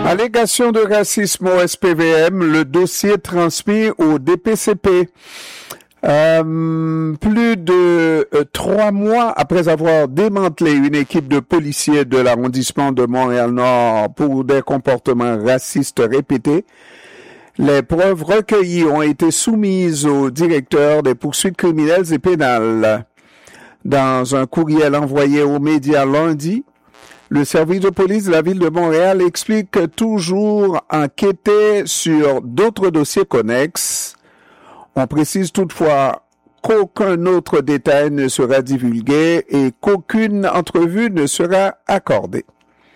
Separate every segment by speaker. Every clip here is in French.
Speaker 1: Allégation de racisme au SPVM, le dossier transmis au DPCP. Plus de 3 mois après avoir démantelé une équipe de policiers de l'arrondissement de Montréal-Nord pour des comportements racistes répétés, les preuves recueillies ont été soumises au directeur des poursuites criminelles et pénales. Dans un courriel envoyé aux médias lundi, le service de police de la ville de Montréal explique toujours enquêter sur d'autres dossiers connexes. On précise toutefois qu'aucun autre détail ne sera divulgué et qu'aucune entrevue ne sera accordée.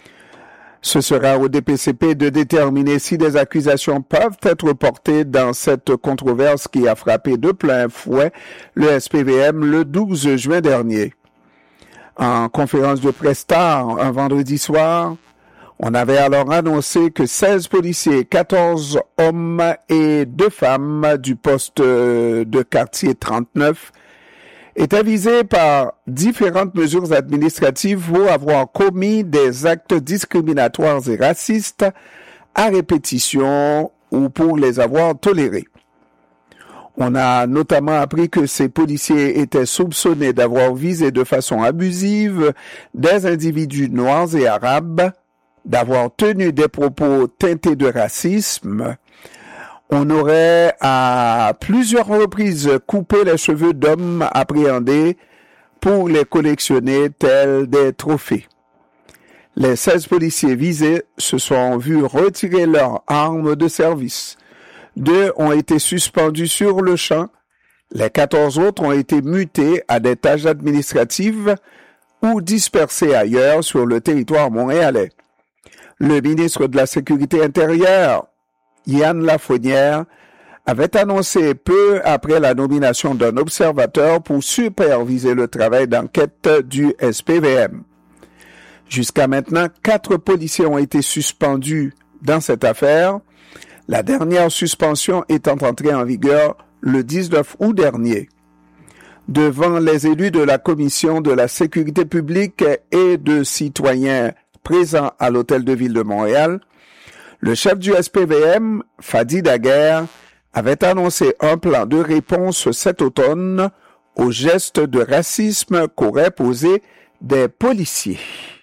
Speaker 1: Ce sera au DPCP de déterminer si des accusations peuvent être portées dans cette controverse qui a frappé de plein fouet le SPVM le 12 juin dernier. En conférence de presse tard, un vendredi soir, on avait alors annoncé que 16 policiers, 14 hommes et 2 femmes du poste de quartier 39 étaient visés par différentes mesures administratives pour avoir commis des actes discriminatoires et racistes à répétition ou pour les avoir tolérés. On a notamment appris que ces policiers étaient soupçonnés d'avoir visé de façon abusive des individus noirs et arabes, d'avoir tenu des propos teintés de racisme. On aurait à plusieurs reprises coupé les cheveux d'hommes appréhendés pour les collectionner tels des trophées. Les 16 policiers visés se sont vus retirer leurs armes de service. 2 ont été suspendus sur le champ. Les 14 autres ont été mutés à des tâches administratives ou dispersés ailleurs sur le territoire montréalais. Le ministre de la Sécurité intérieure, Yann Lafrenière, avait annoncé peu après la nomination d'un observateur pour superviser le travail d'enquête du SPVM. Jusqu'à maintenant, 4 policiers ont été suspendus dans cette affaire, la dernière suspension étant entrée en vigueur le 19 août dernier. Devant les élus de la Commission de la sécurité publique et de citoyens présents à l'Hôtel de Ville de Montréal, le chef du SPVM, Fadi Daguerre, avait annoncé un plan de réponse cet automne aux gestes de racisme qu'auraient posé des policiers.